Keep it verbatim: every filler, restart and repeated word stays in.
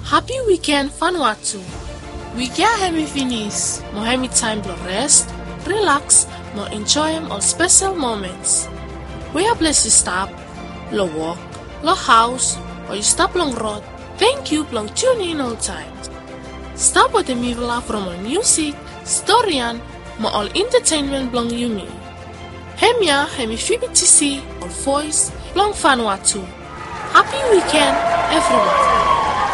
Happy weekend Vanuatu! We get hemi finis, mo hemi time to rest, relax, mo enjoy all special moments. We are blessed to stop, lo walk, lo house, or you stop long road. Thank you long tune in all times. Stop with the mivla from our music, story and mo all entertainment long you me. Hemia hemi fibitisi or voice long Vanuatu. Happy weekend everyone!